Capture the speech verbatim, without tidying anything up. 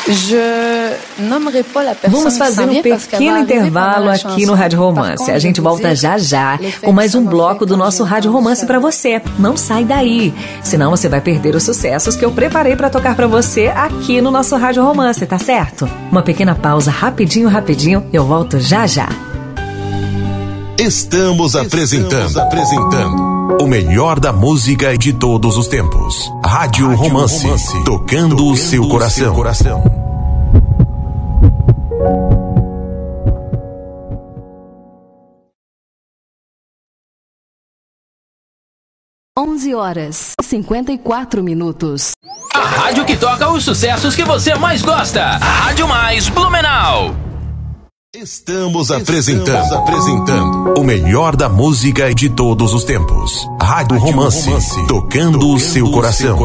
Vamos fazer um pequeno intervalo aqui no Rádio Romance. A gente volta já já com mais um bloco do nosso Rádio Romance pra você. Não sai daí, senão você vai perder os sucessos que eu preparei pra tocar pra você aqui no nosso Rádio Romance, tá certo? Uma pequena pausa, rapidinho, rapidinho, eu volto já já. Estamos apresentando, Estamos apresentando o melhor da música de todos os tempos. Rádio, Rádio Romance, Romance, tocando, tocando o seu coração. Seu coração. onze horas e cinquenta e quatro minutos. A rádio que toca os sucessos que você mais gosta. A Rádio Mais Blumenau. Estamos apresentando, Estamos apresentando o melhor da música de todos os tempos. Rádio, Rádio Romance, Romance, tocando, tocando o seu coração.